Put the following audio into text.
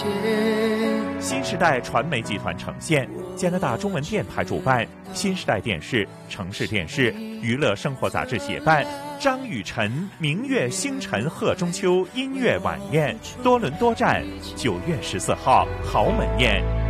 新时代传媒集团呈现，加拿大中文电台主办，新时代电视、城市电视、娱乐生活杂志协办，张雨晨明月星辰贺中秋音乐晚宴，多伦多站9月14号豪门宴。